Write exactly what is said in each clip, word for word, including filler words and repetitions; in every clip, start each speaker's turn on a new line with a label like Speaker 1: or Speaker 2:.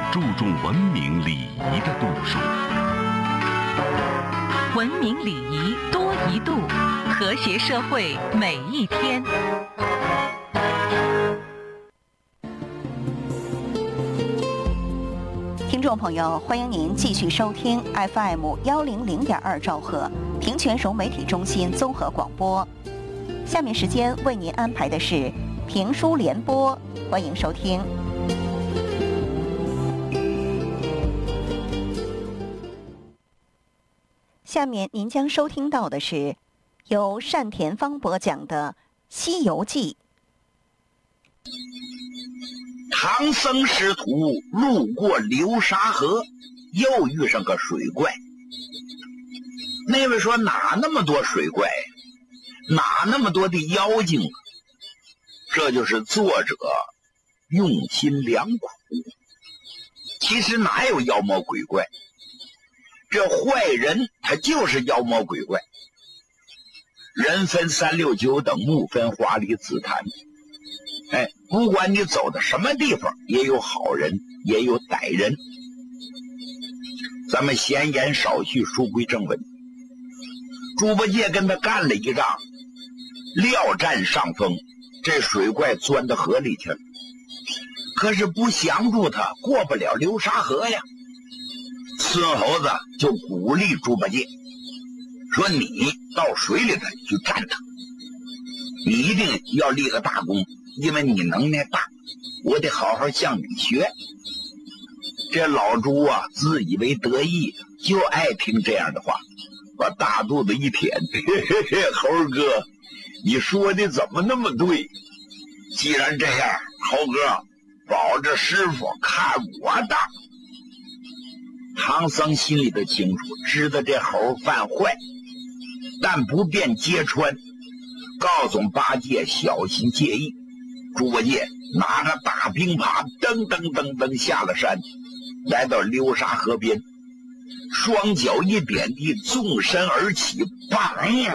Speaker 1: 注重文明礼仪的度数。
Speaker 2: 文明礼仪多一度，和谐社会每一天。
Speaker 3: 听众朋友，欢迎您继续收听 F M 幺零零点二兆赫平泉融媒体中心综合广播。下面时间为您安排的是评书联播，欢迎收听。下面您将收听到的是由单田芳播讲的《西游记》。
Speaker 4: 唐僧师徒路过流沙河，又遇上个水怪。那位说，哪那么多水怪，哪那么多的妖精？这就是作者用心良苦。其实哪有妖魔鬼怪，这坏人他就是妖魔鬼怪。人分三六九等，目分华丽自谈。哎，不管你走到什么地方，也有好人，也有歹人。咱们闲言少叙，书归正文。猪八戒跟他干了一仗，料占上风，这水怪钻到河里去了。可是不降住他，过不了流沙河呀。孙猴子就鼓励猪八戒说，你到水里头去战他，你一定要立个大功，因为你能耐大，我得好好向你学。这老猪啊，自以为得意，就爱听这样的话，把大肚子一舔，嘿嘿嘿，猴哥，你说的怎么那么对？既然这样，猴哥，保着师傅看我的。唐僧心里头清楚，知道这猴犯坏，但不便揭穿，告诉八戒小心介意。猪八戒拿着大冰耙，噔噔噔噔下了山，来到流沙河边，双脚一点地，纵身而起，砰！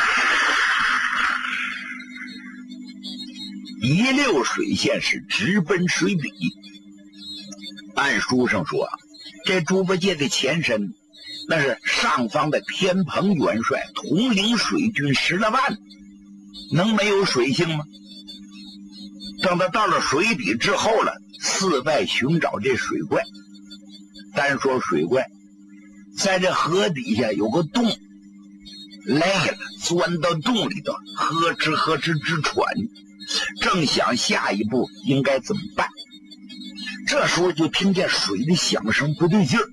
Speaker 4: 一溜水线是直奔水底。按书上说，这猪八戒的前身那是上方的天蓬元帅，统领水军十来万，能没有水性吗？等他到了水底之后了，四外寻找这水怪。单说水怪，在这河底下有个洞，累了，钻到洞里头，呵哧呵哧直喘，正想下一步应该怎么办。这时候就听见水的响声不对劲儿，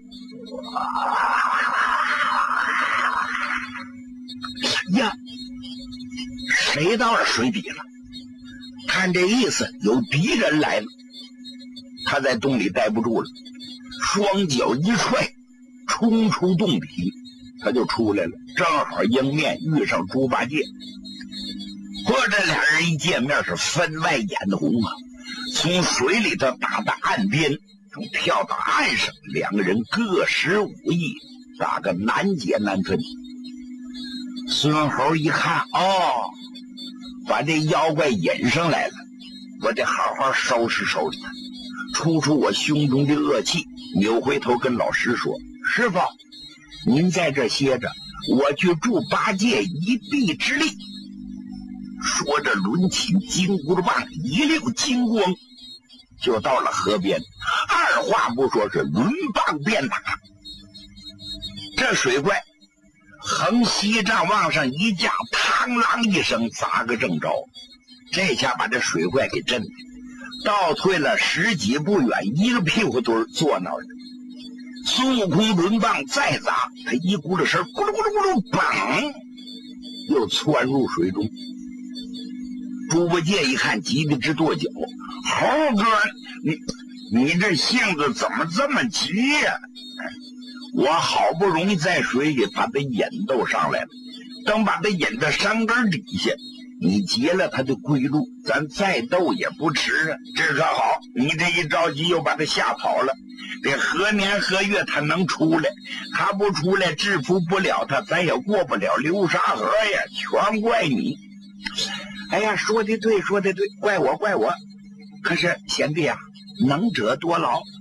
Speaker 4: 呀，谁到了水底了？看这意思，有敌人来了。他在洞里待不住了，双脚一踹，冲出洞底，他就出来了，正好迎面遇上猪八戒。嚯，这俩人一见面是分外眼红啊！从水里头打到岸边，从跳到岸上，两个人各施武艺，打个难解难分。孙猴一看，哦，把这妖怪引上来了，我得好好收拾收拾他，出出我胸中的恶气。扭回头跟老师说，师傅，您在这歇着，我去助八戒一臂之力。说着抡起金箍棒，一溜金光就到了河边，二话不说是抡棒便打。这水怪横西杖往上一架，嘡啷一声砸个正着，这下把这水怪给震的倒退了十几步远，一个屁股墩坐那儿了。孙悟空抡棒再砸，他一咕噜声，咕噜咕噜咕噜，砰，又窜入水中。猪八戒一看，急得直跺脚，猴哥，你你这性子怎么这么急呀？我好不容易在水里把他引逗上来了，等把他引到山根底下，你截了他的归路，咱再斗也不迟啊。这可好，你这一着急又把他吓跑了。这何年何月他能出来？他不出来，制服不了他，咱也过不了流沙河呀，全怪你。哎呀，说的对，说的对，怪我，怪我。可是贤弟啊，能者多劳，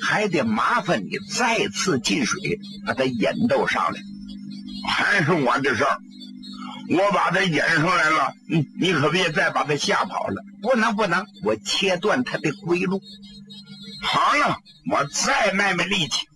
Speaker 4: 还得麻烦你再次进水把他引逗上来。还是我的事儿，我把他引上来了，你你可别再把他吓跑了。不能不能，我切断他的归路。好了，我再卖卖力气。